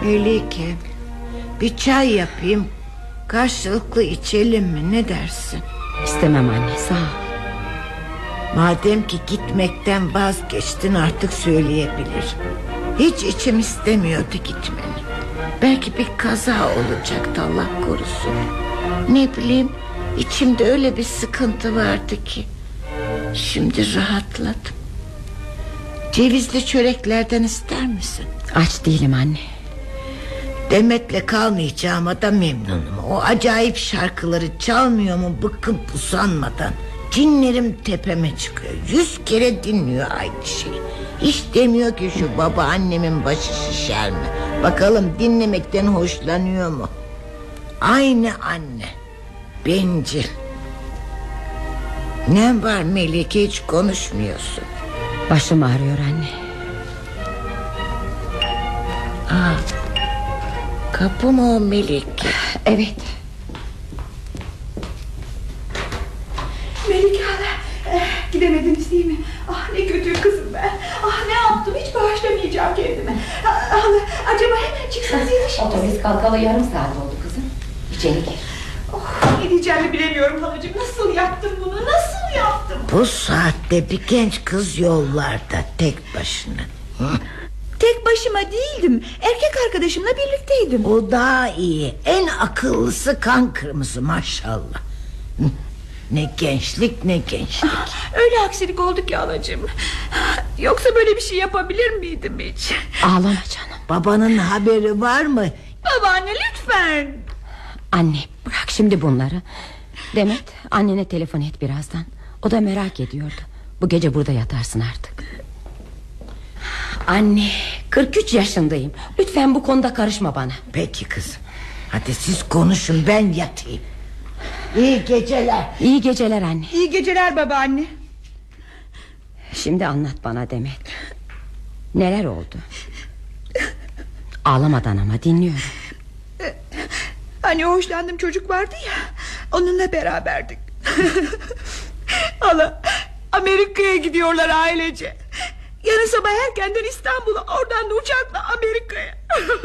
Melike, bir çay yapayım, karşılıklı içelim mi, ne dersin? İstemem anne, sağ ol. Madem ki gitmekten vazgeçtin, artık söyleyebilir. Hiç içim istemiyordu gitmeni. Belki bir kaza olacaktı, Allah korusun. Ne bileyim, içimde öyle bir sıkıntı vardı ki. Şimdi rahatladım. Cevizli çöreklerden ister misin? Aç değilim anne. Demet'le kalmayacağıma da memnunum. O acayip şarkıları çalmıyor mu bıkkın usanmadan? Cinlerim tepeme çıkıyor. 100 kere dinliyor aynı şeyi. Hiç demiyor ki şu babaannemin başı şişer mi? Bakalım dinlemekten hoşlanıyor mu? Aynı anne. Bencil. Ne var Melike, hiç konuşmuyorsun? Başım ağrıyor anne. Kapı mı o Melike? Evet. Melike hala gidemediniz değil mi? Ah ne kötü kızım ben. Ah ne yaptım, hiç bağışlamayacağım kendime. Hala acaba hemen çıksanız iyi şey. Otobüs kalkalı yarım saat oldu kızım. İçeri gir. Oh, ne diyeceğimi bilemiyorum halacığım. Nasıl yaptım bunu, nasıl yaptım? Bu saatte bir genç kız yollarda tek başına. Tek başıma değildim. Erkek arkadaşımla birlikteydim. O daha iyi. En akıllısı kan kırmızı maşallah. Ne gençlik, ne gençlik. Öyle aksilik oldu ki halacığım. Yoksa böyle bir şey yapabilir miydim hiç? Ağlama canım. Babanın haberi var mı? Babaanne lütfen. Anne bırak şimdi bunları. Demet, annene telefon et birazdan. O da merak ediyordu. Bu gece burada yatarsın artık. Anne, 43 yaşındayım. Lütfen bu konuda karışma bana. Peki kızım. Hadi siz konuşun, ben yatayım. İyi geceler. İyi geceler anne. İyi geceler babaanne. Şimdi anlat bana Demet. Neler oldu? Ağlamadan ama, dinliyorum. Hani hoşlandığım çocuk vardı ya, onunla beraberdik. Hala, Amerika'ya gidiyorlar ailece. Yarın sabah erkenden İstanbul'a, oradan da uçakla Amerika'ya.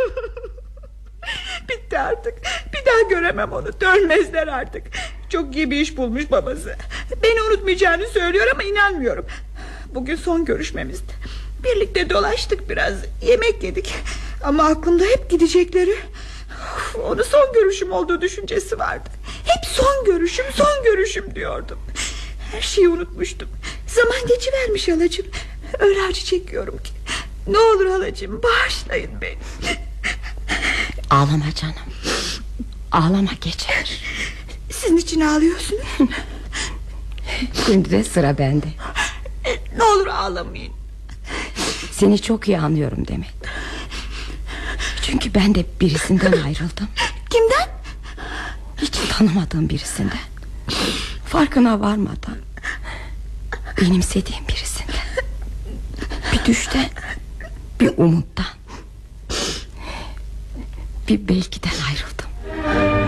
Bitti artık. Bir daha göremem onu, dönmezler artık. Çok iyi bir iş bulmuş babası. Beni unutmayacağını söylüyor ama inanmıyorum. Bugün son görüşmemizdi. Birlikte dolaştık biraz, yemek yedik. Ama aklımda hep gidecekleri. Onu son görüşüm olduğu düşüncesi vardı. Hep son görüşüm, son görüşüm diyordum. Her şeyi unutmuştum. Zaman geçivermiş halacığım. Öyle acı çekiyorum ki. Ne olur halacığım, bağışlayın beni. Ağlama canım. Ağlama, geçer. Sizin için ağlıyorsunuz. Şimdi de sıra bende. Ne olur ağlamayın. Seni çok iyi anlıyorum Demet. Çünkü ben de birisinden ayrıldım. Kimden? Hiç tanımadığım birisinden. Farkına varmadan. Benimsediğim birisinden. Bir düşten, bir umuttan, bir belkiden ayrıldım.